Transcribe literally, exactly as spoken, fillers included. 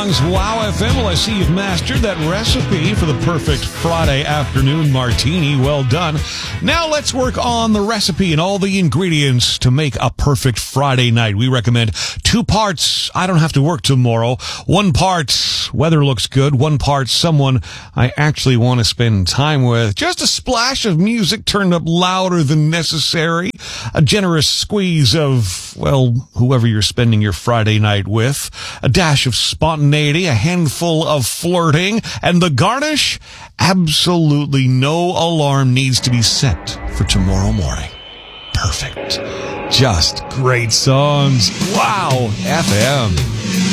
songs. Wow F M. Well, I see you've mastered that recipe for the perfect Friday afternoon martini. Well done. Now let's work on the recipe and all the ingredients to make a perfect Friday night. We recommend two parts, I don't have to work tomorrow. One part, weather looks good. One part, someone I actually want to spend time with. Just a splash of music turned up louder than necessary. A generous squeeze of, well, whoever you're spending your Friday night with. A dash of spontaneity, a handful of flirting, and the garnish, absolutely no alarm needs to be set for tomorrow morning. Perfect. Just great songs. Wow, F M.